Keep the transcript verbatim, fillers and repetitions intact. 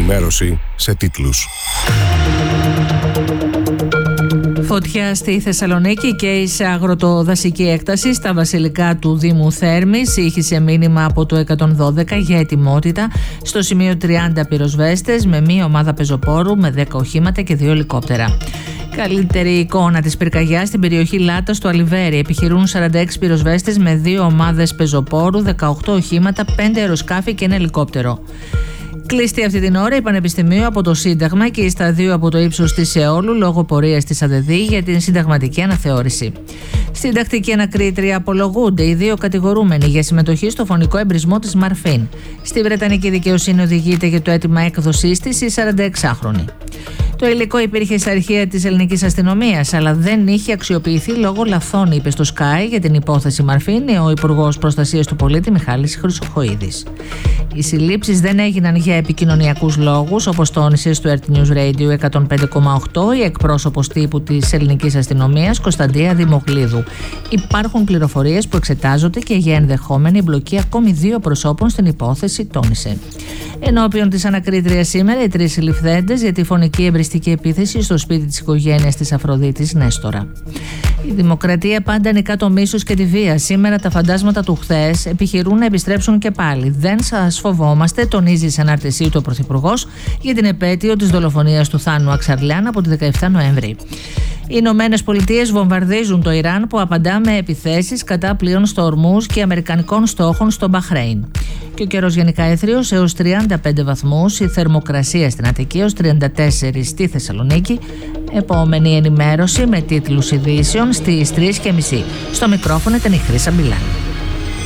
ενημέρωση σε τίτλους. Φωτιά στη Θεσσαλονίκη και σε αγροτοδασική έκταση στα βασιλικά του Δήμου Θέρμης. Ήχησε μήνυμα από το εκατόν δώδεκα για ετοιμότητα. Στο σημείο τριάντα πυροσβέστες με μία ομάδα πεζοπόρου με δέκα οχήματα και δύο ελικόπτερα. Καλύτερη εικόνα της πυρκαγιάς στην περιοχή Λάτας του Αλιβέρι. Επιχειρούν σαράντα έξι πυροσβέστες με δύο ομάδες πεζοπόρου, δεκαοκτώ οχήματα, πέντε αεροσκάφη και ένα ελικόπτερο. Κλειστή αυτή την ώρα η Πανεπιστημίου από το Σύνταγμα και η Σταδίου από το ύψος της Εόλου λόγω πορείας της ΑΔΔ για την συνταγματική αναθεώρηση. Στην τακτική ανακρίτρια απολογούνται οι δύο κατηγορούμενοι για συμμετοχή στο φωνικό εμπρισμό της Μαρφίν. Στη Βρετανική δικαιοσύνη οδηγείται για το αίτημα έκδοσής της η σαρανταεξάχρονη. Το υλικό υπήρχε στα αρχεία της ελληνικής αστυνομίας, αλλά δεν είχε αξιοποιηθεί λόγω λαθών, είπε στο Sky για την υπόθεση Μαρφίν ο Υπουργός Προστασίας του Πολίτη Μιχάλης Χρυσοχοΐδης. Οι συλλήψεις δεν έγιναν για επικοινωνιακούς λόγους, όπως τόνισε στο Earth News Radio εκατόν πέντε κόμμα οκτώ η εκπρόσωπος τύπου της ελληνικής αστυνομίας Κωνσταντία Δημογλίδου. Υπάρχουν πληροφορίες που εξετάζονται και για ενδεχόμενη εμπλοκή ακόμη δύο προσώπων στην υπόθεση, τόνισε. Ενώπιον της ανακρίτριας σήμερα, οι τρεις συλληφθέντες για τη φωνική εμπριστική επίθεση στο σπίτι της οικογένειας της Αφροδίτης Νέστορα. Η Δημοκρατία πάντα νικά το μίσος και τη βία. Σήμερα τα φαντάσματα του χθες επιχειρούν να επιστρέψουν και πάλι. Δεν σας φοβόμαστε, τονίζει σε ανάρτησή του ο Πρωθυπουργός για την επέτειο της δολοφονίας του Θάνου Αξαρλιάν από τη δεκαεφτά Νοέμβρη. Οι Ηνωμένες Πολιτείες βομβαρδίζουν το Ιράν που απαντά με επιθέσεις κατά πλοίων στο Ορμούζ και αμερικανικών στόχων στο Μπαχρέιν. Και ο καιρός γενικά έθριος έως τριάντα πέντε βαθμούς, η θερμοκρασία στην Αττική έως τριάντα τέσσερα στη Θεσσαλονίκη. Επόμενη ενημέρωση με τίτλους ειδήσεων στις τρεις και μισή. Στο μικρόφωνο ήταν η Χρύσα Μπιλάνη.